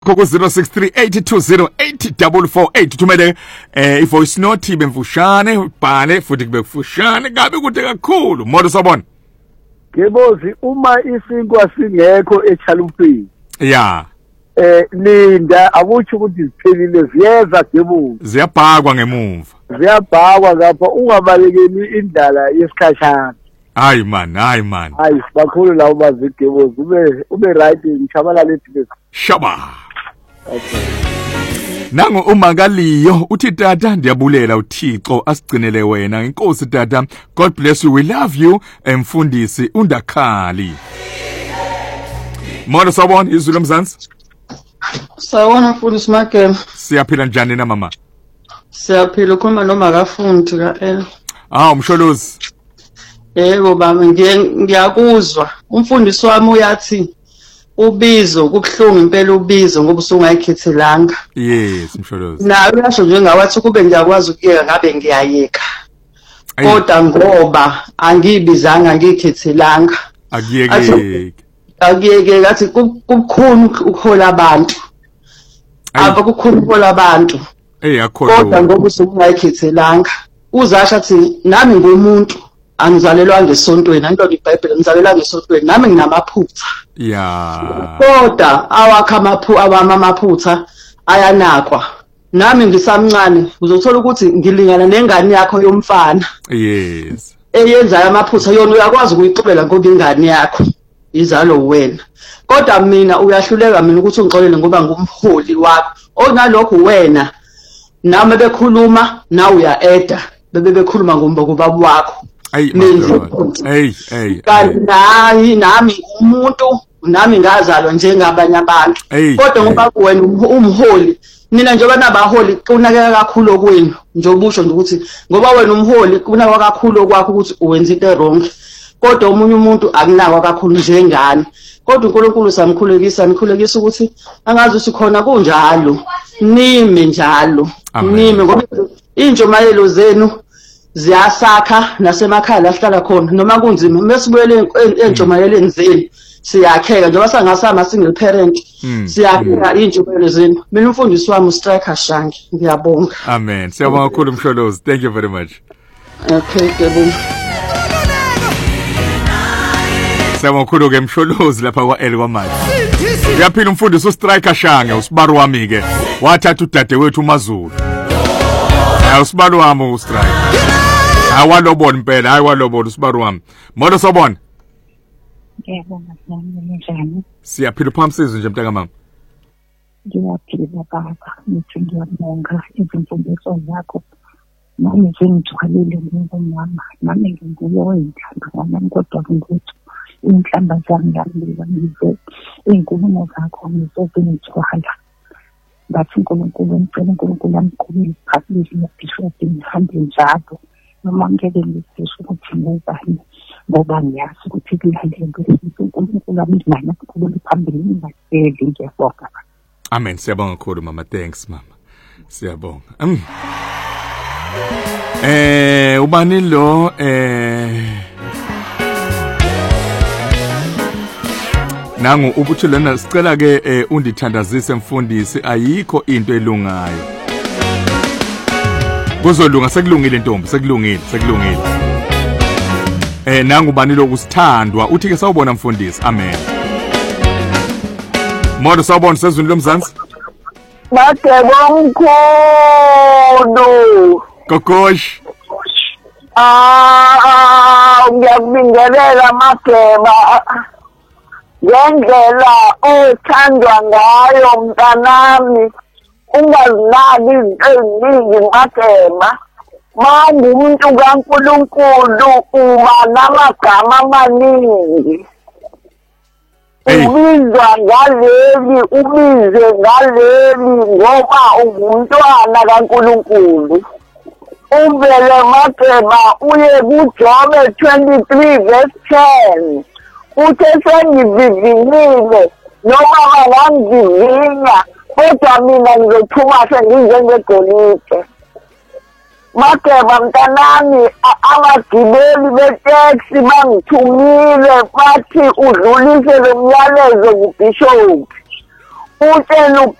Koko 0638208448 thumele ivoice note ibe mfushane ubhale futhi kube kufushane kabe kude kakhulu modo sabona Ngebozi uma isinkwa singekho eChalupini ya linda akuthi ukuthi ziphelile ziyeza Ngebozi ziyabhakwa ngemuva ziyabhakwa lapha ungabalekeni indlala yesikhashana hayi man hayi bakhulu lawo bazigebozi ube right ngichabala lethi bese shaba okay Nangu umangaliyo uthi tata ndiyabulela uThixo asigcinele wena inkosi tata God bless you we love you mfundisi undakhali Mono sabona izulu mzansi Sawona mfundisi Magema Siyaphila njani na mama Siyaphila ukhuluma noma kafundi kaEl umsholozi Yebo baba ngiyakuzwa umfundisi wami uyathi ubizo kubhlungu impela ubizo ngoba usungayikhethelanga yes msholozi nawe uyasho njengawathi kube ngiyakwazi ukuyeka ngabe ngiyayeka kodwa ngoba angibizanga ngikhethelanga akuyeke ngathi kukhona ukuhola abantu apha kukhona ukuhola abantu kodwa ngoba usungayikhethelanga uzasha athi nami ngumuntu angizalelwanga esontweni anto iBhayibheli ngizalelwa ngesontweni nami nginamaphutha kodwa awakha amaphutha ayanakwa nami ngisamncane uzothola ukuthi ngilingana nengane yakho yomfana yes eyenza amaphutha yona uyakwazi ukuyixobela ngoba ingane yakho izalo wena kodwa mina uyahluleka mina ukuthi ungixolele ngoba ngumholi wakho onalokho wena nami bekhuluma nawe uya-eda bekhuluma ngobaba wakho kanti nami umuntu nami ngazalwa njengabanye abantu kodwa ngoba wena umholi nina njengoba nabaholi kunakeka kakhulu okwenu njengoba usho nje ukuthi ngoba wena umholi kunakwa kakhulu okwakho ukuthi uwenza into wrong kodwa umunye umuntu akunakwa kakhulu njengani kodwa uNkulunkulu samkhulekisa nikhulekisa ukuthi angazi ukuthi khona kunjalo nime njalo nime ngoba injomayelo zenu ziyasakha nasemakhaya lahlala khona noma kunzima mesibuyele entshomayeleni zenu siyakheka njengoba sangasama single parent siyakheka intshumayelo zenu mina umfundisi wami uStriker Shangi ngiyabonga amen siyabonga kakhulu msholozi thank you very much okay ngiyabonga siyabonga kakhulu ke msholozi lapha kwaEl kwamanje uyaphila umfundisi uStriker Shangi usibaru wami ke wathatha udadewethu uMazulu usibaru wami uStriker awalobona impela hayiwalobona usibaru wami modo sobona ngiyabonga njani siyaphila phamsizwe nje mntaka mama ngiyaphila baba ngithi ngiyabonga izimfundiso zakho nami sengithwalile ngomama nami nginguye oyinhlamba nami kodwa ngikuthi inhlamba zami ngaliwa ngize inkulumo zakho ngizozingithwala bathi uNkulunkulu ngicela uNkulunkulu amqhubile phakathi nebishop ngihambe njalo noma ngeke ngisho ukuthi ngubani ngoba ngiyazi ukuthi kulandela uNkulunkulu amndlana kukhulu phambili ngingaseli ngiyabonga amen siyabonga kakhulu mama thanks mama siyabonga ubani lo nangu ubuthi lena sicela ke undithandazise mfundisi ayikho into elungayo kuzolunga sekulungile ntombi sekulungile nangu bani lokusithandwa uthi ke sawubona mfundisi amen modo sawubona sezweni lomzansi Magema kokosh ngiyakubingelela Magema ngendlela othandwa ngayo mntanami ungazinaki izinto eziningi Magema mangumuntu kaNkulunkulu uba namagama amaningi ubizwa ngaleli ubize ngaleli ngoba ungumntwana kaNkulunkulu uvele Magema uye kuJobe 23 verse 10 uthe sengivivinile noma bangangivinya kodwa mina ngizothuma senginjengegolide Magema mntanami abagibeli beteksi bangithumile bathi udlulise lo myalezo kubishop utshela